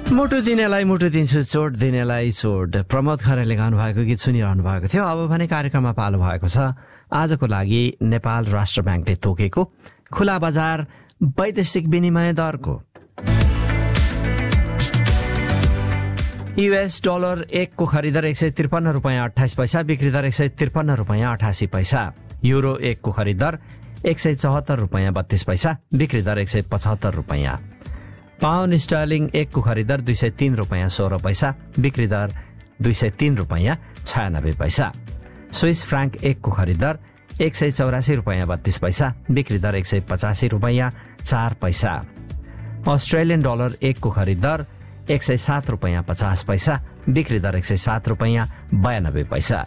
मुटु दिनेलाई मुटु दिन्छु, चोट दिनेलाई चोट। प्रमोद खरेलले गाउनु भएको गीत सुनिरहनु भएको थियो। अब भने कार्यक्रममा पालो भएको छ आजको लागि नेपाल राष्ट्र ब्याङ्कले तोकेको खुला बजार वैदेशिक विनिमय दरको। US डलर 1 को खरिदर 153 रुपैयाँ 28 पैसा, बिक्री दर 153 रुपैयाँ 88 पैसा। युरो 1 को खरिदर 174 रुपैयाँ 32 पैसा, बिक्री दर 175 रुपैयाँ। पाउन्ड स्टर्लिङ 1 को खरिदर 203 रुपैयाँ 16 पैसा, बिक्री दर 203 रुपैयाँ 96 पैसा। स्विस फ्राङ्क 1 को खरिदर 184 रुपैयाँ 32 पैसा, बिक्री दर 185 रुपैयाँ 4 पैसा। अस्ट्रेलियन डलर 1 को खरिदर 107 रुपैयाँ 50 पैसा, बिक्री दर 107 रुपैयाँ 92 पैसा।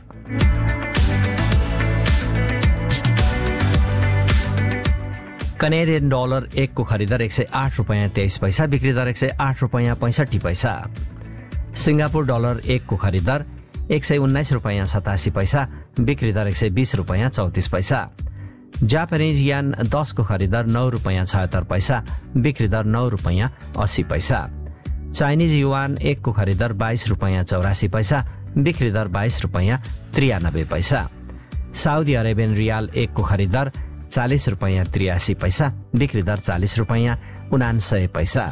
कनेडियन डलर 1 को खरिदर 108 रुपैयाँ 23 पैसा, बिक्री दर 108 रुपैयाँ 65 पैसा। सिङ्गापुर डलर 1 को खरिदर 119 रुपैयाँ 87 पैसा, बिक्री दर 120 रुपैयाँ 34 पैसा। जापानिज यान 10 को खरिदर 9 रुपैयाँ 76 पैसा, बिक्री दर 9 रुपैयाँ 80 पैसा। चाइनिज युआन 1 को खरिदर 22 रुपैयाँ 84 पैसा, बिक्री दर 22 रुपैयाँ 93 पैसा। साउदी अरेबियन रियाल 1 को खरिदर 40 रुपैयाँ 83 पैसा, बिक्री दर 40 रुपैयाँ 99 पैसा।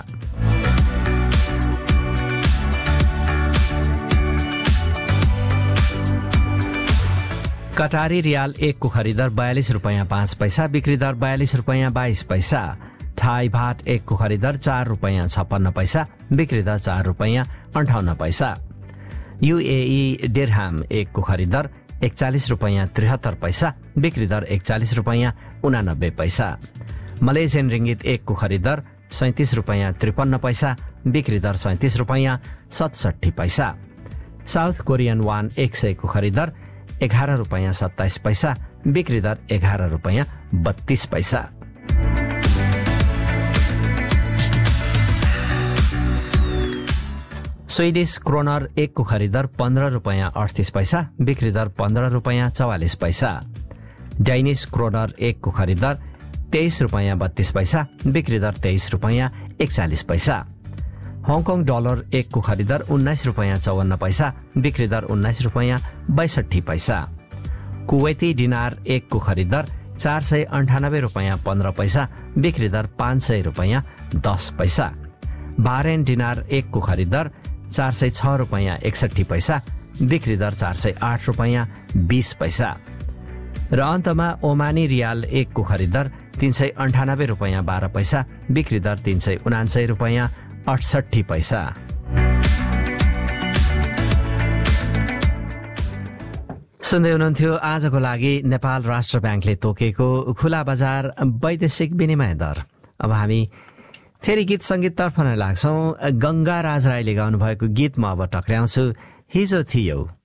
कटारी रियाल 1 को खरिदर 42 रुपैयाँ 5 पैसा, बिक्री दर 42 रुपैयाँ 22 पैसा। थाई भाट 1 को खरिदर 4 रुपैयाँ 56 पैसा, बिक्री दर 4 रुपैयाँ 58 पैसा। UAE डिरहाम 1 को खरिदर 41 रुपैयाँ 73 पैसा, बिक्री दर 41 रुपैयाँ 89 पैसा। मलेसियन रिङ्गित 1 को खरिदर 37 रुपैयाँ 53 पैसा, बिक्री दर 37 रुपैयाँ 67 पैसा। साउथ कोरियन वान 100 को खरिदर 11 रुपैयाँ 27 पैसा, बिक्री दर 11 रुपैयाँ 32 पैसा। स्वीडिश क्रोनर 1 को खरिदर 15 रुपैयाँ 38 पैसा, बिक्री दर 15 रुपैयाँ 44 पैसा। डाइनिश क्रोनर 1 को खरिदर 23 रुपैयाँ 32 पैसा, बिक्री दर 23 रुपैयाँ 41 पैसा। हङकङ डलर 1 को खरिदर 19 रुपैयाँ 54 पैसा, बिक्री दर 19 रुपैयाँ 62 पैसा। कुवैती डिनार 1 को खरिदर 498 रुपैयाँ 15 पैसा, बिक्री दर 500 रुपैयाँ 10 पैसा। बारेन डिनार 1 को खरिदर 406 रुपैयाँ 61 पैसा, बिक्री दर 408 रुपैयाँ 20 पैसा। र अन्तमा ओमानी रियाल 1 को खरिदर 398 रुपैयाँ 12 पैसा, बिक्री दर 379 रुपैयाँ 68 पैसा। सुन्दै हुनुहुन्थ्यो आजको लागि नेपाल राष्ट्र ब्याङ्कले तोकेको खुला बजार वैदेशिक विनिमय दर। अब हामी फेरि गीत सङ्गीततर्फ नै लाग्छौँ। गङ्गा राज राईले गाउनु भएको गीत म अब टक्र्याउँछु, हिजो थियो।